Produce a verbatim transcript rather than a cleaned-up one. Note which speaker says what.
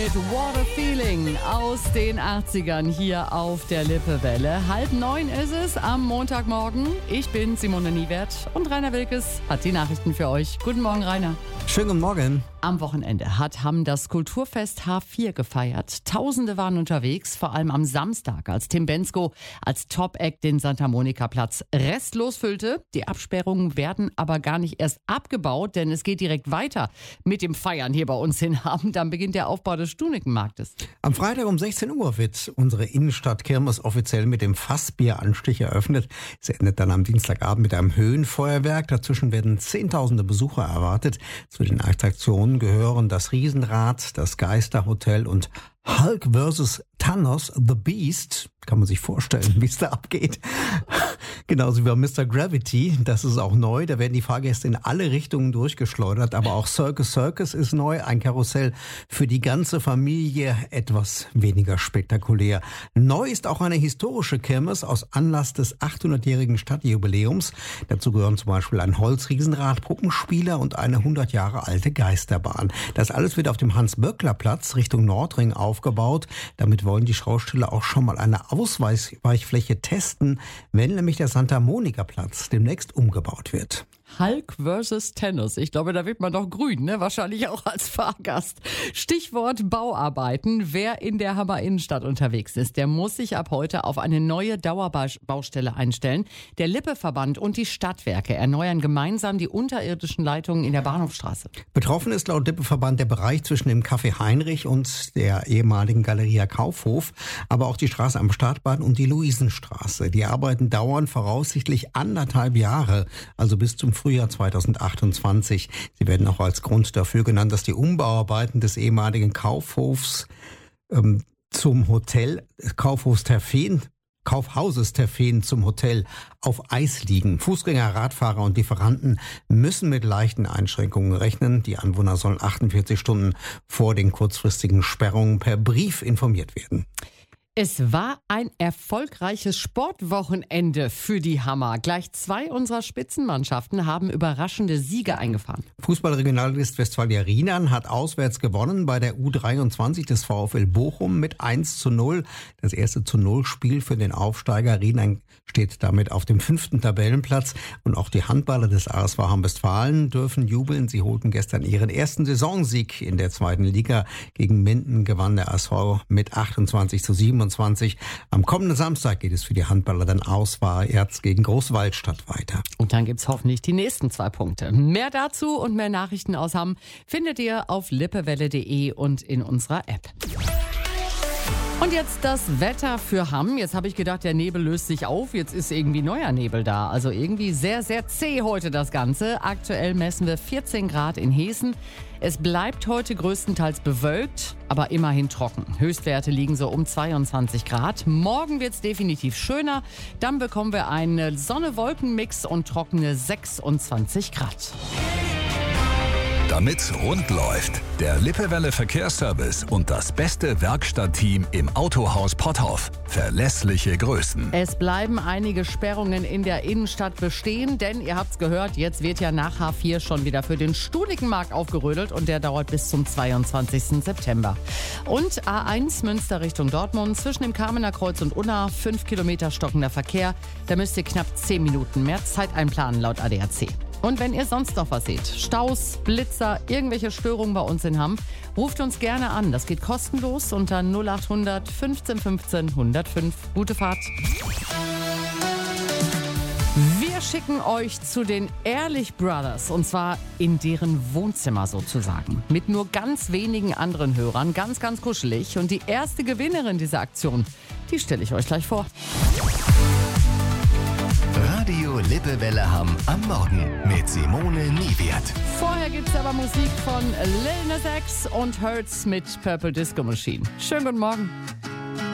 Speaker 1: mit What a Feeling aus den achtzigern hier auf der Lippewelle. Halb neun ist es am Montagmorgen. Ich bin Simone Niewert und Rainer Wilkes hat die Nachrichten für euch. Guten Morgen, Rainer.
Speaker 2: Schönen guten Morgen.
Speaker 1: Am Wochenende hat Hamm das Kulturfest H vier gefeiert. Tausende waren unterwegs, vor allem am Samstag, als Tim Bendzko als Top-Act den Santa Monica-Platz restlos füllte. Die Absperrungen werden aber gar nicht erst abgebaut, denn es geht direkt weiter mit dem Feiern hier bei uns in Hamm. Dann beginnt der Aufbau des Stunikenmarktes.
Speaker 2: Am Freitag um sechzehn Uhr wird unsere Innenstadt-Kirmes offiziell mit dem Fassbieranstich eröffnet. Es endet dann am Dienstagabend mit einem Höhenfeuerwerk. Dazwischen werden Zehntausende Besucher erwartet. Zu den Attraktionen gehören das Riesenrad, das Geisterhotel und Hulk versus Thanos, The Beast. Kann man sich vorstellen, wie es da abgeht. Genauso wie bei Mister Gravity, das ist auch neu. Da werden die Fahrgäste in alle Richtungen durchgeschleudert. Aber auch Circus Circus ist neu. Ein Karussell für die ganze Familie, etwas weniger spektakulär. Neu ist auch eine historische Kirmes aus Anlass des achthundertjährigen Stadtjubiläums. Dazu gehören zum Beispiel ein Holzriesenrad, Puppenspieler und eine hundert Jahre alte Geisterbahn. Das alles wird auf dem Hans-Böckler-Platz Richtung Nordring aufgebaut. Damit wollen die Schausteller auch schon mal eine Ausweichfläche testen, wenn nämlich der Santa Monica-Platz demnächst umgebaut wird.
Speaker 1: Hulk versus Thanos. Ich glaube, da wird man doch grün, ne? Wahrscheinlich auch als Fahrgast. Stichwort Bauarbeiten. Wer in der Hammer Innenstadt unterwegs ist, der muss sich ab heute auf eine neue Dauerbaustelle einstellen. Der Lippe-Verband und die Stadtwerke erneuern gemeinsam die unterirdischen Leitungen in der Bahnhofstraße.
Speaker 2: Betroffen ist laut Lippe-Verband der Bereich zwischen dem Café Heinrich und der ehemaligen Galeria Kaufhof, aber auch die Straße am Stadtbahn und die Luisenstraße. Die Arbeiten dauern voraussichtlich anderthalb Jahre, also bis zum Frühjahr zweitausendachtundzwanzig. Sie werden auch als Grund dafür genannt, dass die Umbauarbeiten des ehemaligen Kaufhofs ähm, zum Hotel, Kaufhofs Terfen, Kaufhauses Terfen zum Hotel auf Eis liegen. Fußgänger, Radfahrer und Lieferanten müssen mit leichten Einschränkungen rechnen. Die Anwohner sollen achtundvierzig Stunden vor den kurzfristigen Sperrungen per Brief informiert werden.
Speaker 1: Es war ein erfolgreiches Sportwochenende für die Hammer. Gleich zwei unserer Spitzenmannschaften haben überraschende Siege eingefahren.
Speaker 2: Fußballregionalist Westfalia Rheinland hat auswärts gewonnen bei der U dreiundzwanzig des VfL Bochum mit eins zu null. Das erste zu null Spiel für den Aufsteiger. Rheinland steht damit auf dem fünften Tabellenplatz. Und auch die Handballer des A S V Hamm-Westfalen dürfen jubeln. Sie holten gestern ihren ersten Saisonsieg in der zweiten Liga. Gegen Minden gewann der A S V mit achtundzwanzig zu siebenundzwanzig. Am kommenden Samstag geht es für die Handballer dann auswärts gegen Großwaldstadt weiter.
Speaker 1: Und dann gibt's hoffentlich die nächsten zwei Punkte. Mehr dazu und mehr Nachrichten aus Hamm findet ihr auf lippewelle punkt de und in unserer App. Und jetzt das Wetter für Hamm. Jetzt habe ich gedacht, der Nebel löst sich auf. Jetzt ist irgendwie neuer Nebel da. Also irgendwie sehr, sehr zäh heute das Ganze. Aktuell messen wir vierzehn Grad in Hessen. Es bleibt heute größtenteils bewölkt, aber immerhin trocken. Höchstwerte liegen so um zweiundzwanzig Grad. Morgen wird es definitiv schöner. Dann bekommen wir einen Sonne-Wolken-Mix und trockene sechsundzwanzig Grad.
Speaker 3: Damit's rund läuft, der Lippewelle Verkehrsservice und das beste Werkstattteam im Autohaus Potthoff. Verlässliche Größen.
Speaker 1: Es bleiben einige Sperrungen in der Innenstadt bestehen, denn ihr habt's gehört, jetzt wird ja nach H vier schon wieder für den Stunikenmarkt aufgerödelt und der dauert bis zum zweiundzwanzigsten September. Und A eins Münster Richtung Dortmund zwischen dem Kamener Kreuz und Unna, fünf Kilometer stockender Verkehr. Da müsst ihr knapp zehn Minuten mehr Zeit einplanen laut A D A C. Und wenn ihr sonst noch was seht, Staus, Blitzer, irgendwelche Störungen bei uns in Hamm, ruft uns gerne an. Das geht kostenlos unter null acht hundert fünfzehn fünfzehn hundertfünf. Gute Fahrt. Wir schicken euch zu den Ehrlich Brothers und zwar in deren Wohnzimmer sozusagen. Mit nur ganz wenigen anderen Hörern, ganz, ganz kuschelig. Und die erste Gewinnerin dieser Aktion, die stelle ich euch gleich vor.
Speaker 3: Radio Lippewelle Hamm am Morgen mit Simone Niewert.
Speaker 1: Vorher gibt's aber Musik von Lil Nas X und Hurts mit Purple Disco Machine. Schönen guten Morgen.